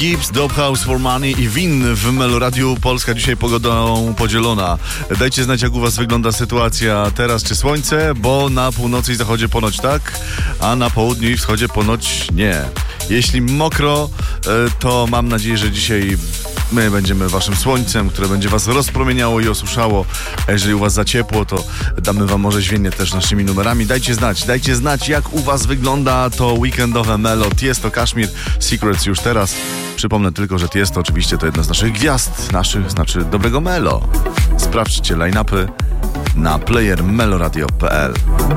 Gibbs, Dope House for Money i Win w Meloradiu. Polska dzisiaj pogodą podzielona. Dajcie znać, jak u was wygląda sytuacja teraz, czy słońce, bo na północy i zachodzie ponoć tak, a na południu i wschodzie ponoć nie. Jeśli mokro, to mam nadzieję, że dzisiaj my będziemy waszym słońcem, które będzie was rozpromieniało i osuszało. A jeżeli u was za ciepło, to damy wam może zwiennie też naszymi numerami. Dajcie znać, jak u was wygląda to weekendowe Melo. Tiesto, Kaszmir, Secrets już teraz. Przypomnę tylko, że Tiesto oczywiście to jedna z naszych gwiazd, znaczy dobrego Melo. Sprawdźcie line-upy na playermeloradio.pl.